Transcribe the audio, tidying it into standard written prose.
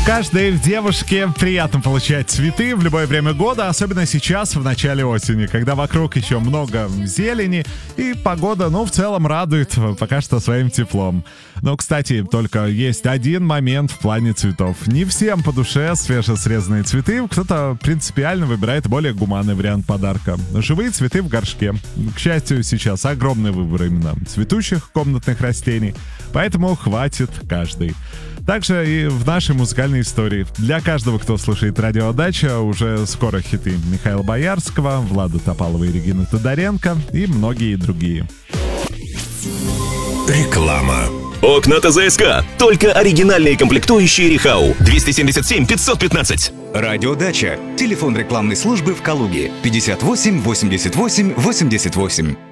Каждой девушке приятно получать цветы в любое время года, особенно сейчас, в начале осени, когда вокруг еще много зелени, и погода, в целом радует пока что своим теплом. Но, кстати, только есть один момент в плане цветов. Не всем по душе свежесрезанные цветы, кто-то принципиально выбирает более гуманный вариант подарка. Живые цветы в горшке. К счастью, сейчас огромный выбор именно цветущих комнатных растений, поэтому хватит каждый. Также и в нашей музыкальной истории. Для каждого, кто слушает «Радио Дача», уже скоро хиты Михаила Боярского, Влада Топалова и Регины Тодоренко и многие другие. Реклама. Окна ТЗСК. Только оригинальные комплектующие Рихау. 277 515. Радио Дача. Телефон рекламной службы в Калуге. 58 88 88.